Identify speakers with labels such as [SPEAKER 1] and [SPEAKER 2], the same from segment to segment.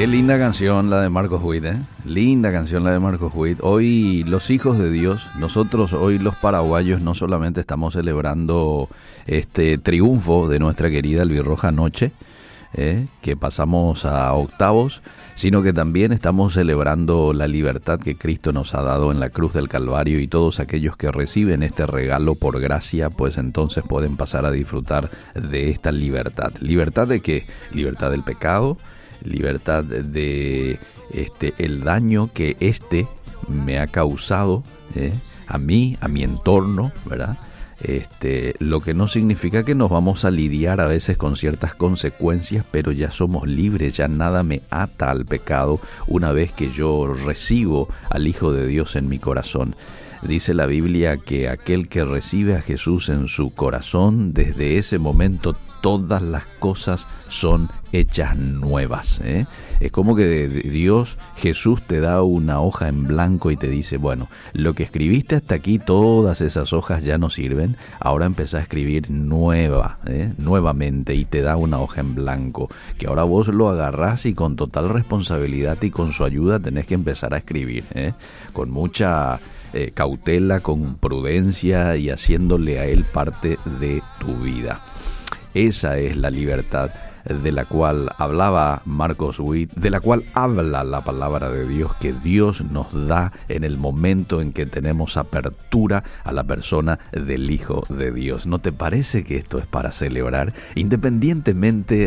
[SPEAKER 1] Qué linda canción la de Marcos Witt, ¿eh? Linda canción la de Marcos Witt. Hoy los hijos de Dios, nosotros hoy los paraguayos no solamente estamos celebrando este triunfo de nuestra querida albirroja anoche, que pasamos a octavos, sino que también estamos celebrando la libertad que Cristo nos ha dado en la cruz del Calvario, y todos aquellos que reciben este regalo por gracia, pues entonces pueden pasar a disfrutar de esta libertad. ¿Libertad de qué? Libertad del pecado, libertad de el daño que me ha causado a mí, a mi entorno, ¿verdad? Lo que no significa que nos vamos a lidiar a veces con ciertas consecuencias, pero ya somos libres, ya nada me ata al pecado una vez que yo recibo al Hijo de Dios en mi corazón. Dice la Biblia que aquel que recibe a Jesús en su corazón, desde ese momento todas las cosas son hechas nuevas, ¿eh? Es como que Dios, Jesús te da una hoja en blanco y te dice, bueno, lo que escribiste hasta aquí, todas esas hojas ya no sirven, ahora empezá a escribir nuevamente, y te da una hoja en blanco, que ahora vos lo agarrás y con total responsabilidad y con su ayuda tenés que empezar a escribir, con mucha cautela, con prudencia y haciéndole a él parte de tu vida. Esa es la libertad de la cual hablaba Marcos Witt, de la cual habla la palabra de Dios, que Dios nos da en el momento en que tenemos apertura a la persona del Hijo de Dios. ¿No te parece que esto es para celebrar? Independientemente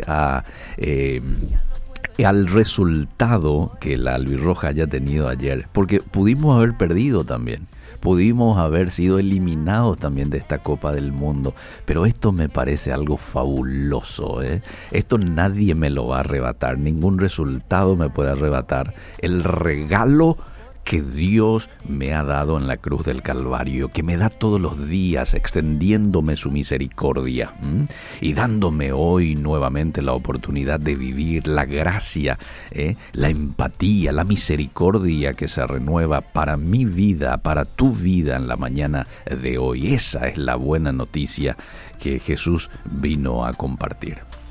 [SPEAKER 1] al resultado que la albirroja haya tenido ayer, porque pudimos haber perdido también. Pudimos haber sido eliminados también de esta Copa del Mundo, pero esto me parece algo fabuloso, ¿eh? Esto nadie me lo va a arrebatar, ningún resultado me puede arrebatar el regalo que Dios me ha dado en la cruz del Calvario, que me da todos los días, extendiéndome su misericordia, y dándome hoy nuevamente la oportunidad de vivir la gracia, la empatía, la misericordia que se renueva para mi vida, para tu vida en la mañana de hoy. Esa es la buena noticia que Jesús vino a compartir.